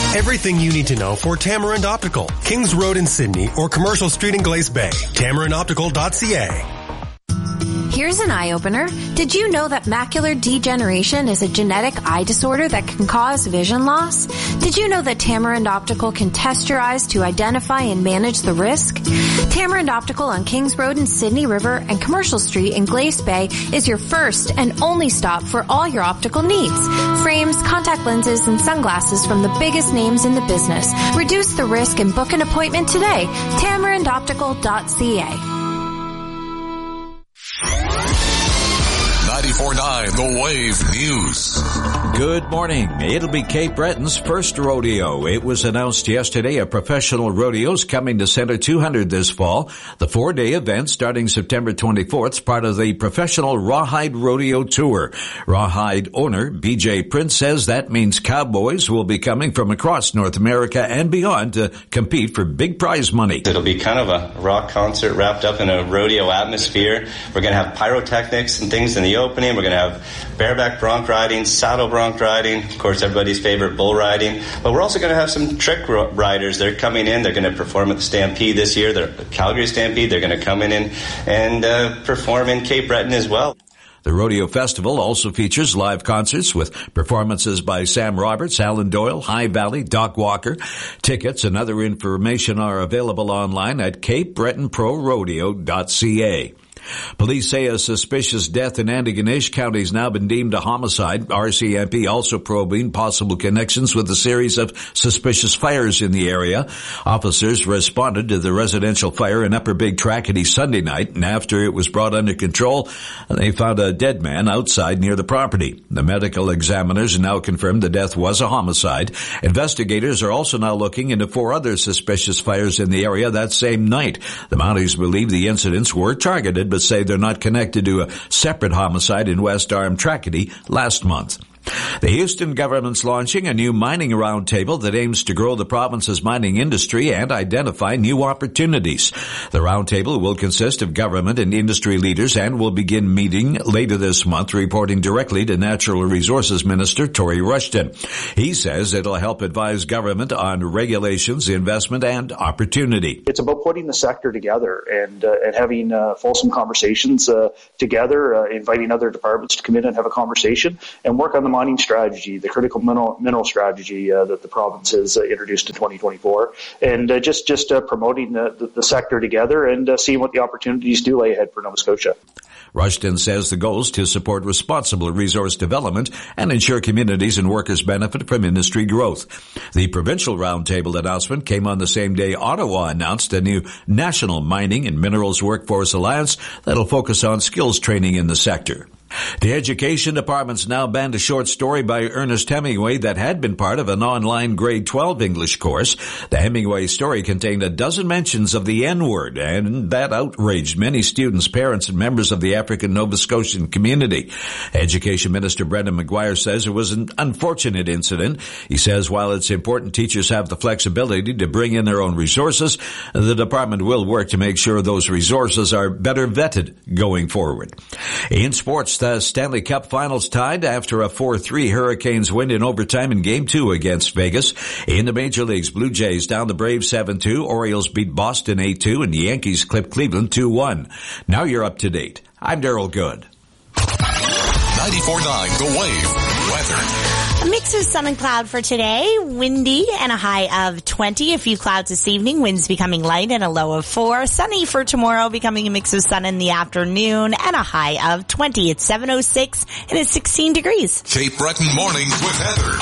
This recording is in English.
Everything you need to know for Tamarind Optical, Kings Road in Sydney or Commercial Street in Glace Bay. TamarinOptical.ca. Here's an eye-opener. Did you know that macular degeneration is a genetic eye disorder that can cause vision loss? Did you know that Tamarind Optical can test your eyes to identify and manage the risk? Tamarind Optical on Kings Road in Sydney River and Commercial Street in Glace Bay is your first and only stop for all your optical needs. Frames, contact lenses, and sunglasses from the biggest names in the business. Reduce the risk and book an appointment today. TamarinOptical.ca. 94.9 The Wave News. Good morning. It'll be Cape Breton's first rodeo. It was announced yesterday a professional rodeo's coming to Centre 200 this fall. The 4-day event starting September 24th is part of the professional Rawhide Rodeo Tour. Rawhide owner BJ Prince says that means cowboys will be coming from across North America and beyond to compete for big prize money. It'll be kind of a rock concert wrapped up in a rodeo atmosphere. We're going to have pyrotechnics and things in the opening. We're going to have bareback bronc riding, saddle bronc riding, of course everybody's favorite bull riding, but we're also going to have some trick riders. They're coming in, they're going to perform at the Stampede this year, the Calgary Stampede. They're going to come in and perform in Cape Breton as well. The Rodeo Festival also features live concerts with performances by Sam Roberts, Alan Doyle, High Valley, Doc Walker. Tickets and other information are available online at CapeBretonProRodeo.ca. Police say a suspicious death in Antigonish County has now been deemed a homicide. RCMP also probing possible connections with a series of suspicious fires in the area. Officers responded to the residential fire in Upper Big Trackety Sunday night, and after it was brought under control, they found a dead man outside near the property. The medical examiners now confirmed the death was a homicide. Investigators are also now looking into 4 other suspicious fires in the area that same night. The Mounties believe the incidents were targeted, but say they're not connected to a separate homicide in West Arm Trackety last month. The Houston government's launching a new mining roundtable that aims to grow the province's mining industry and identify new opportunities. The roundtable will consist of government and industry leaders and will begin meeting later this month, reporting directly to Natural Resources Minister Tory Rushton. He says it'll help advise government on regulations, investment, and opportunity. It's about putting the sector together and having fulsome conversations together, inviting other departments to come in and have a conversation and work on the mining strategy, the critical mineral strategy that the province has introduced in 2024, and just promoting the sector together and seeing what the opportunities do lay ahead for Nova Scotia. Rushton says the goal is to support responsible resource development and ensure communities and workers benefit from industry growth. The provincial roundtable announcement came on the same day Ottawa announced a new national mining and minerals workforce alliance that'll focus on skills training in the sector. The Education Department's now banned a short story by Ernest Hemingway that had been part of an online grade 12 English course. The Hemingway story contained a dozen mentions of the N-word, and that outraged many students, parents, and members of the African Nova Scotian community. Education Minister Brendan McGuire says it was an unfortunate incident. He says while it's important teachers have the flexibility to bring in their own resources, the department will work to make sure those resources are better vetted going forward. In sports, the Stanley Cup Finals tied after a 4-3 Hurricanes win in overtime in Game 2 against Vegas. In the Major Leagues, Blue Jays down the Braves 7-2, Orioles beat Boston 8-2, and the Yankees clipped Cleveland 2-1. Now you're up to date. I'm Daryl Good. 94.9 The Wave. Weather. A mix of sun and cloud for today. Windy and a high of 20. A few clouds this evening. Winds becoming light and a low of 4. Sunny for tomorrow, becoming a mix of sun in the afternoon and a high of 20. It's 7:06 and it's 16 degrees. Cape Breton Mornings with Heather.